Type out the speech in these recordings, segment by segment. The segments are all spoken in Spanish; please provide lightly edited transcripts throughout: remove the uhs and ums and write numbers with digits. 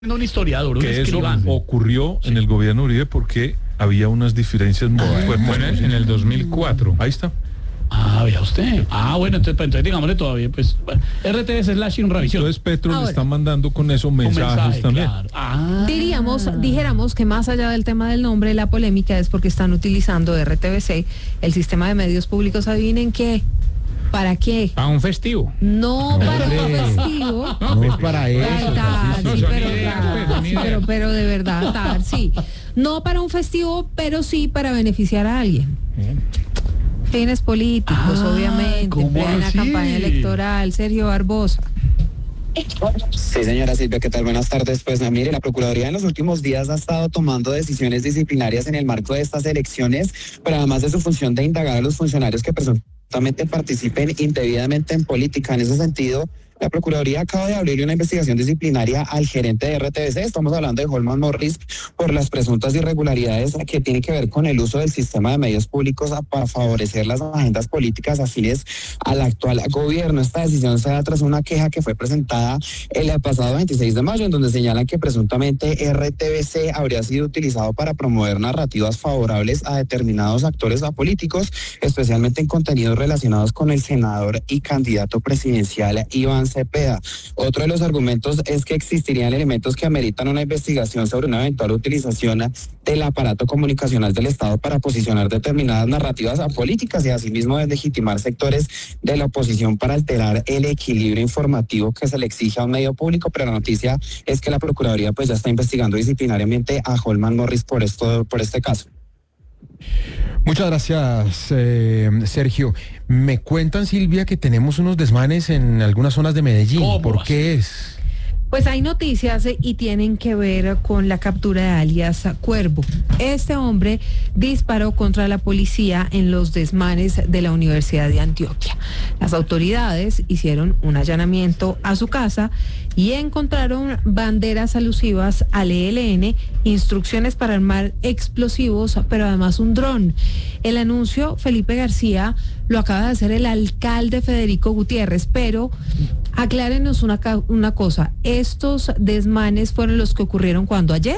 un historiador, un que escribano. eso ocurrió en el gobierno Uribe porque había unas diferencias en el 2004. Ahí está. Ah, vea usted. Ah, bueno, entonces digámosle todavía, pues, RTV/Revisión. Entonces Petro Ahora, le está mandando con eso mensajes también. Claro. Ah. Dijéramos que más allá del tema del nombre, la polémica es porque están utilizando RTVC, el sistema de medios públicos. ¿Adivinen qué? ¿Para qué? A un festivo. No para un festivo. No es para eso. Pero de verdad, Tar, sí. No para un festivo, pero sí para beneficiar a alguien. Fines políticos, obviamente, en plena campaña electoral. Sergio Barbosa. Sí, señora Silvia, ¿qué tal? Buenas tardes. Pues mire, la Procuraduría en los últimos días ha estado tomando decisiones disciplinarias en el marco de estas elecciones, pero además de su función de indagar a los funcionarios que presuntamente participen indebidamente en política. En ese sentido, la Procuraduría acaba de abrir una investigación disciplinaria al gerente de RTVC. Estamos hablando de Holman Morris por las presuntas irregularidades que tienen que ver con el uso del sistema de medios públicos para favorecer las agendas políticas afines al actual gobierno. Esta decisión se da tras una queja que fue presentada el pasado 26 de mayo, en donde señalan que presuntamente RTVC habría sido utilizado para promover narrativas favorables a determinados actores políticos, especialmente en contenidos relacionados con el senador y candidato presidencial Iván Cepeda. Otro de los argumentos es que existirían elementos que ameritan una investigación sobre una eventual utilización del aparato comunicacional del Estado para posicionar determinadas narrativas políticas y asimismo deslegitimar sectores de la oposición para alterar el equilibrio informativo que se le exige a un medio público. Pero la noticia es que la Procuraduría pues ya está investigando disciplinariamente a Holman Morris por este caso. Muchas gracias, Sergio. Me cuentan, Silvia, que tenemos unos desmanes en algunas zonas de Medellín. ¿Por qué es? Pues hay noticias y tienen que ver con la captura de alias Cuervo. Este hombre disparó contra la policía en los desmanes de la Universidad de Antioquia. Las autoridades hicieron un allanamiento a su casa y encontraron banderas alusivas al ELN, instrucciones para armar explosivos, pero además un dron. El anuncio, Felipe García, lo acaba de hacer el alcalde Federico Gutiérrez, pero aclárenos una cosa, ¿estos desmanes fueron los que ocurrieron cuando ayer?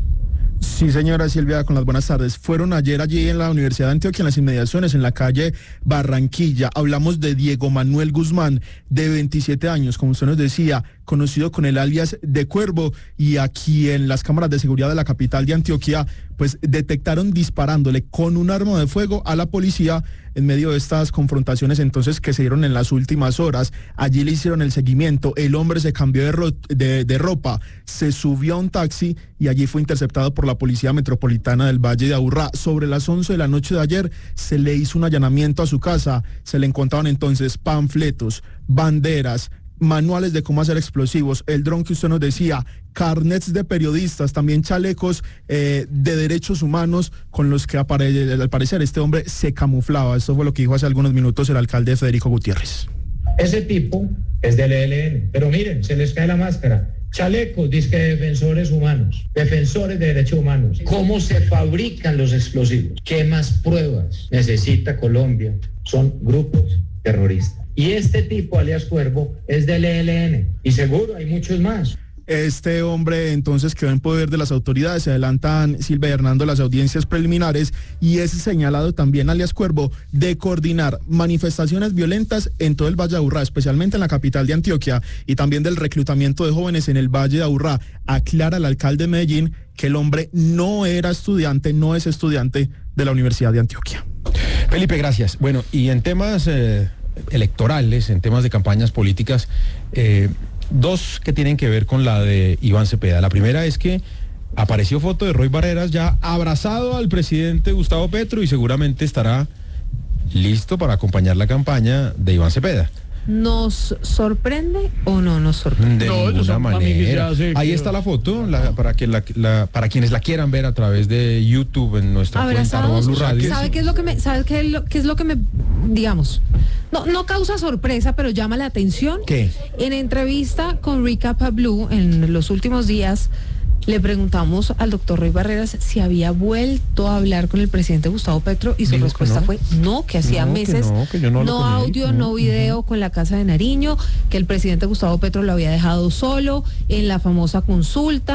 Sí, señora Silvia, con las buenas tardes. Fueron ayer allí en la Universidad de Antioquia, en las inmediaciones, en la calle Barranquilla. Hablamos de Diego Manuel Guzmán, de 27 años, como usted nos decía, conocido con el alias de Cuervo, y aquí en las cámaras de seguridad de la capital de Antioquia, pues detectaron disparándole con un arma de fuego a la policía en medio de estas confrontaciones entonces que se dieron en las últimas horas. Allí le hicieron el seguimiento, el hombre se cambió de ropa, se subió a un taxi y allí fue interceptado por la Policía Metropolitana del Valle de Aburrá. Sobre las 11 de la noche de ayer se le hizo un allanamiento a su casa, se le encontraron entonces panfletos, banderas, manuales de cómo hacer explosivos, el dron que usted nos decía, carnets de periodistas, también chalecos de derechos humanos con los que al parecer este hombre se camuflaba. Esto fue lo que dijo hace algunos minutos el alcalde Federico Gutiérrez. Ese tipo es del ELN, pero miren, se les cae la máscara. Chalecos, disque defensores humanos, defensores de derechos humanos. ¿Cómo se fabrican los explosivos? ¿Qué más pruebas necesita Colombia? Son grupos terroristas. Y este tipo, alias Cuervo, es del ELN. Y seguro hay muchos más. Este hombre entonces quedó en poder de las autoridades. Se adelantan, Silvia y Hernando, las audiencias preliminares, y es señalado también, alias Cuervo, de coordinar manifestaciones violentas en todo el Valle de Aburrá, especialmente en la capital de Antioquia, y también del reclutamiento de jóvenes en el Valle de Aburrá. Aclara el alcalde de Medellín que el hombre no era estudiante, no es estudiante de la Universidad de Antioquia. Felipe, gracias. Bueno, y en temas electorales, en temas de campañas políticas, dos que tienen que ver con la de Iván Cepeda. La primera es que apareció foto de Roy Barreras ya abrazado al presidente Gustavo Petro y seguramente estará listo para acompañar la campaña de Iván Cepeda. ¿Nos sorprende o no nos sorprende? De ninguna manera. Ahí está la foto, para quienes la quieran ver a través de YouTube en nuestra cuenta @Blue Radio. ¿Sabe qué es lo que me digamos? No causa sorpresa, pero llama la atención. ¿Qué? En entrevista con Recap Blue en los últimos días, Le preguntamos al doctor Roy Barreras si había vuelto a hablar con el presidente Gustavo Petro y su Dijo que respuesta no. fue no, que hacía No, que meses, no, que yo no hablo no con él. audio, no video con la Casa de Nariño, que el presidente Gustavo Petro lo había dejado solo en la famosa consulta.